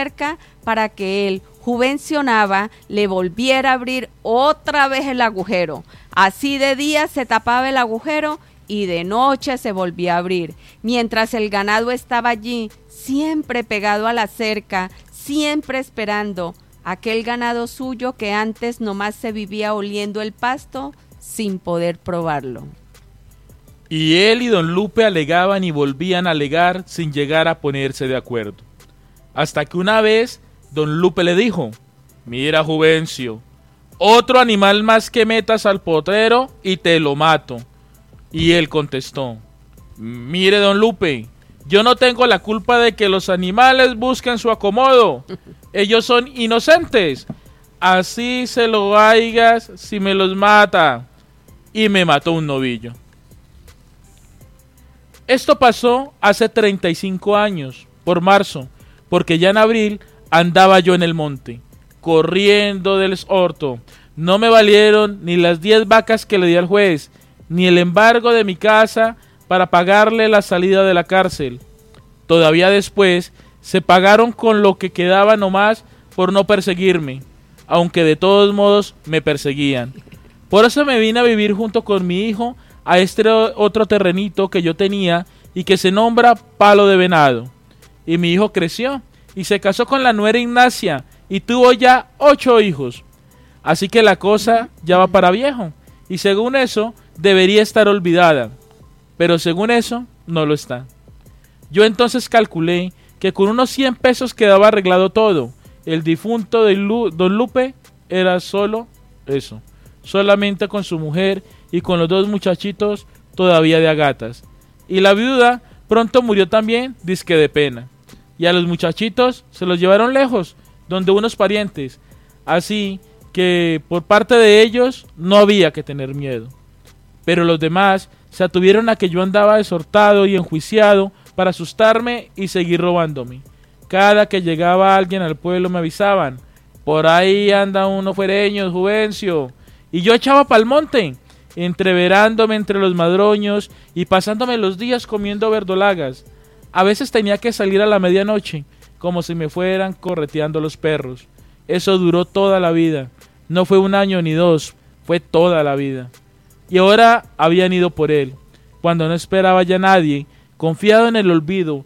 cerca para que él, Juvencionaba, le volviera a abrir otra vez el agujero. Así de día se tapaba el agujero y de noche se volvía a abrir. Mientras el ganado estaba allí, siempre pegado a la cerca, siempre esperando aquel ganado suyo que antes nomás se vivía oliendo el pasto sin poder probarlo. Y él y don Lupe alegaban y volvían a alegar sin llegar a ponerse de acuerdo. Hasta que una vez don Lupe le dijo: mira, Juvencio, otro animal más que metas al potrero y te lo mato. Y él contestó: mire, don Lupe, yo no tengo la culpa de que los animales busquen su acomodo. Ellos son inocentes. Así se lo hagas si me los mata. Y me mató un novillo. Esto pasó hace 35 años, por marzo, porque ya en abril andaba yo en el monte, corriendo del orto. No me valieron ni las 10 vacas que le di al juez, ni el embargo de mi casa para pagarle la salida de la cárcel. Todavía después se pagaron con lo que quedaba nomás por no perseguirme, aunque de todos modos me perseguían. Por eso me vine a vivir junto con mi hijo a este otro terrenito que yo tenía y que se nombra Palo de Venado. Y mi hijo creció y se casó con la nuera Ignacia y tuvo ya 8 hijos. Así que la cosa ya va para viejo y según eso debería estar olvidada, pero según eso no lo está. Yo entonces calculé que con unos 100 pesos quedaba arreglado todo. El difunto de don Lupe era solo eso, solamente con su mujer y con los 2 muchachitos todavía de agatas. Y la viuda pronto murió también, dizque de pena. Y a los muchachitos se los llevaron lejos, donde unos parientes. Así que por parte de ellos no había que tener miedo. Pero los demás se atuvieron a que yo andaba exhortado y enjuiciado para asustarme y seguir robándome. Cada que llegaba alguien al pueblo me avisaban: por ahí anda uno fuereño, Juvencio. Y yo echaba pa'l monte, entreverándome entre los madroños y pasándome los días comiendo verdolagas. A veces tenía que salir a la medianoche, como si me fueran correteando los perros. Eso duró toda la vida. No fue 1 año ni 2, fue toda la vida. Y ahora habían ido por él, cuando no esperaba ya nadie, confiado en el olvido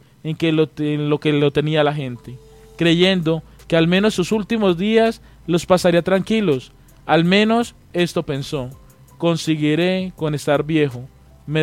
en lo que lo tenía la gente, creyendo que al menos sus últimos días los pasaría tranquilos. Al menos esto pensó: conseguiré con estar viejo, me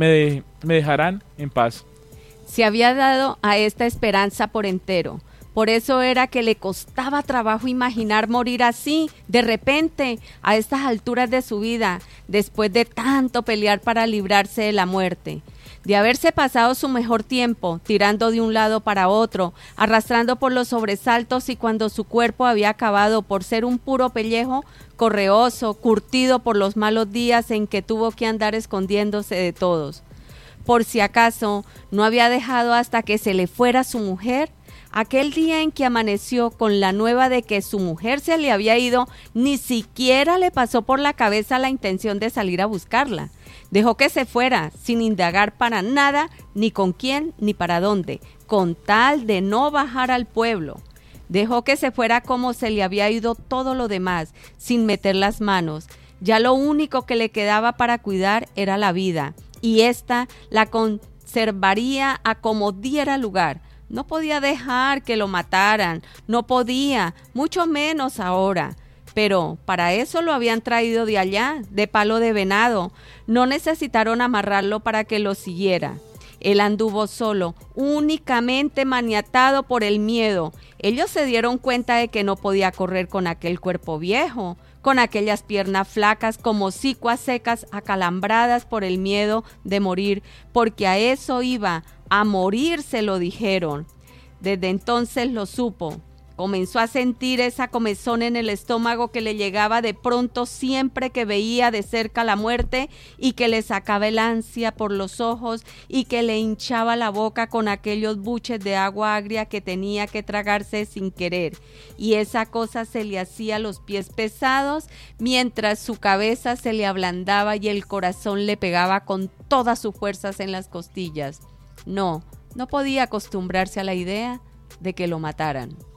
dejarán en paz. Se había dado a esta esperanza por entero. Por eso era que le costaba trabajo imaginar morir así, de repente, a estas alturas de su vida, después de tanto pelear para librarse de la muerte. De haberse pasado su mejor tiempo, tirando de un lado para otro, arrastrando por los sobresaltos, y cuando su cuerpo había acabado por ser un puro pellejo, correoso, curtido por los malos días en que tuvo que andar escondiéndose de todos. Por si acaso no había dejado hasta que se le fuera su mujer. Aquel día en que amaneció con la nueva de que su mujer se le había ido, ni siquiera le pasó por la cabeza la intención de salir a buscarla. Dejó que se fuera, sin indagar para nada, ni con quién, ni para dónde, con tal de no bajar al pueblo. Dejó que se fuera como se le había ido todo lo demás, sin meter las manos. Ya lo único que le quedaba para cuidar era la vida, y ésta la conservaría a como diera lugar. No podía dejar que lo mataran, no podía, mucho menos ahora. Pero para eso lo habían traído de allá, de Palo de Venado. No necesitaron amarrarlo para que lo siguiera. Él anduvo solo, únicamente maniatado por el miedo. Ellos se dieron cuenta de que no podía correr con aquel cuerpo viejo, con aquellas piernas flacas como sicuas secas, acalambradas por el miedo de morir, porque a eso iba, a morir, se lo dijeron. Desde entonces lo supo. Comenzó a sentir esa comezón en el estómago que le llegaba de pronto siempre que veía de cerca la muerte, y que le sacaba el ansia por los ojos y que le hinchaba la boca con aquellos buches de agua agria que tenía que tragarse sin querer. Y esa cosa se le hacía los pies pesados mientras su cabeza se le ablandaba y el corazón le pegaba con todas sus fuerzas en las costillas. No podía acostumbrarse a la idea de que lo mataran.